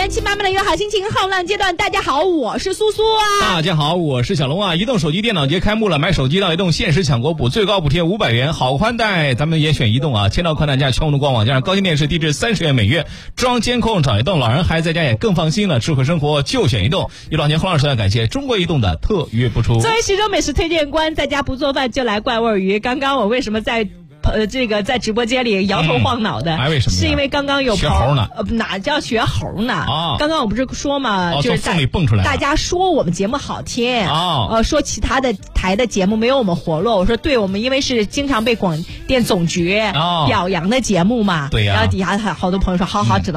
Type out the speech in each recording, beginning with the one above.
元气满满的一个好心情，后浪阶段。大家好，我是苏苏啊。 大家好，我是小龙啊。移动手机电脑节开幕了，买手机到移动限时抢国补，最高补贴500元，好宽带咱们也选移动啊。签到宽带加全国的官网，加上高清电视低至30元每月，装监控找移动，老人孩子在家也更放心了。智慧生活就选移动。一老年洪老师要感谢中国移动的特约播出。 作为徐州美食推荐官，在家不做饭就来怪味鱼。刚刚我为什么在在直播间里摇头晃脑的？ 为什么？ 是因为刚刚有学猴呢？ 哪叫学猴呢？ 啊！ 刚刚我不是说嘛，就是从缝里蹦出来， 大家说我们节目好听啊， 说其他的台的节目没有我们活络。我说对，我们因为是经常被广电总局表扬的节目嘛。 对呀。 然后底下好多朋友说，好，知道。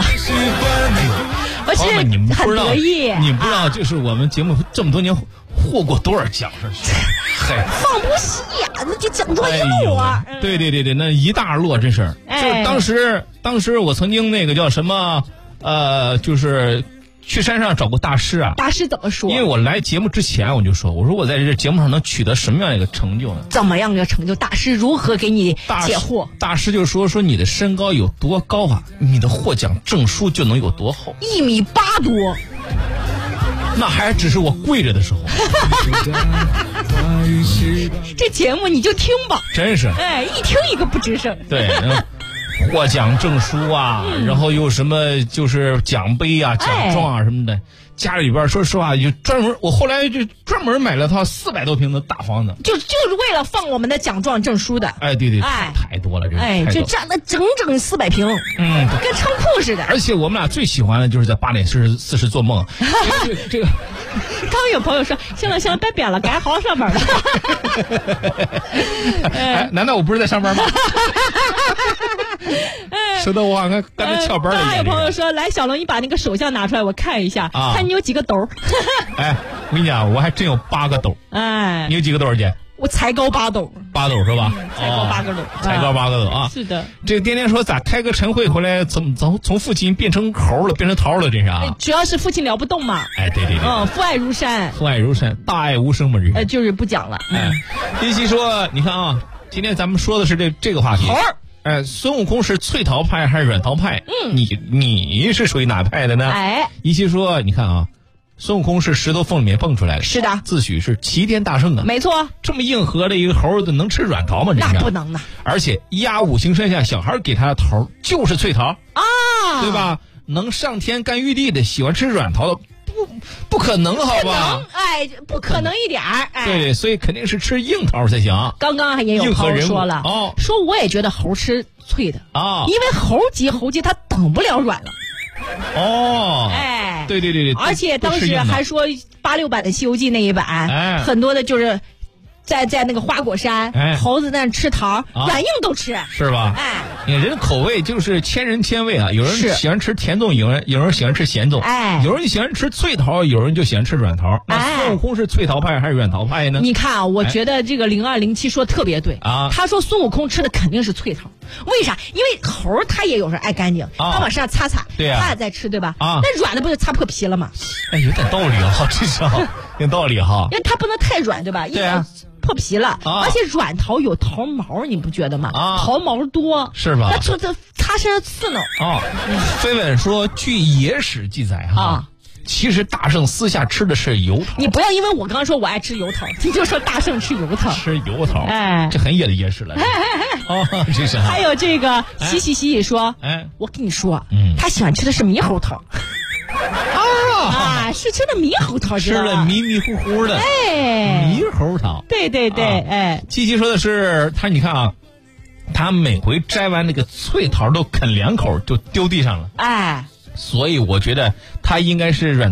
而且很得意。 你不知道，就是我们节目这么多年获过多少奖？ 放不下，那就奖状一摞。 对，那一大摞真是。就当时我曾经那个叫什么就是去山上找过大师啊。 大师怎么说？ 因为我来节目之前我就说，我说我在这节目上能取得什么样的一个成就呢？ 怎么样的成就？大师如何给你解惑？ 大师就说你的身高有多高啊，你的获奖证书就能有多厚 ，1.8米多。 那还只是我跪着的时候。 这节目你就听吧， 真是， 一听一个不吱声。 对，获奖证书啊，然后又什么就是奖杯啊、奖状啊什么的。家里边说实话，就我后来就专门买了套400多平的大房子， 就是为了放我们的奖状证书的。 对，太多了， 就占了整400平，跟仓库似的。 而且我们俩最喜欢的就是在8点40做梦。这个， 刚有朋友说，行了，别编了，该好好上班了。 难道我不是在上班吗？说的我好像刚才翘班了。 还有朋友说，来，小龙，你把那个手相拿出来，我看一下，看你有几个斗。 我跟你讲，我还真有8个斗。你有几个斗姐？ 我才高8斗。 8斗是吧？ 才高8个斗， 才高8个斗啊！ 是的。 这个天天说咋开个晨会回来，怎么从父亲变成猴了，变成桃了，这是啊！ 主要是父亲聊不动嘛。 对。 父爱如山。 父爱如山，大爱无声嘛，这是。 就是不讲了。 一起说，你看啊，今天咱们说的是这个话题。 猴。 孙悟空是脆桃派还是软桃派？你是属于哪派的呢？一起说，你看啊，孙悟空是石头缝里面蹦出来的，是的，自诩是齐天大圣的， 没错。 这么硬核的一个猴子能吃软桃吗？ 那不能呢。 而且压五行山下小孩给他的桃就是脆桃啊，对吧？能上天干玉帝的喜欢吃软桃的。不可能，好吧？ 不可能一点儿。 对，所以肯定是吃硬桃才行。 刚刚也有朋友说了，说我也觉得猴吃脆的啊，因为猴急他等不了软了。对，而且当时还说86版的《西游记》那一版，很多的就是在那个花果山，猴子在那吃桃，软硬都吃， 是吧？你看人口味就是千人千味啊，有人喜欢吃甜粽，有人喜欢吃咸粽，有人喜欢吃脆桃，有人就喜欢吃软桃。那孙悟空是脆桃派还是软桃派呢？ 你看啊，我觉得这个0207说特别对啊，他说孙悟空吃的肯定是脆桃，为啥？因为猴他也有时候爱干净，他往身上擦， 对啊， 他也在吃，对吧？那软的不就擦破皮了吗？ 有点道理啊，这是有道理哈， 因为它不能太软，对吧？ 对啊。 破皮了，而且软桃有桃毛，你不觉得吗？桃毛多是吧？ 那这擦身上刺挠。 飞吻说，据野史记载其实大圣私下吃的是油桃。 你不要因为我刚刚说我爱吃油桃，你就说大圣吃油桃。 吃油桃，这很野的野史了。这是。 还有这个喜也说，我跟你说，他喜欢吃的是猕猴桃。是吃的猕猴桃， 吃的迷迷糊糊的，猕猴桃。 对， 七七说的是他，你看啊，他每回摘完那个脆桃都啃2口就丢地上了，所以我觉得他应该是软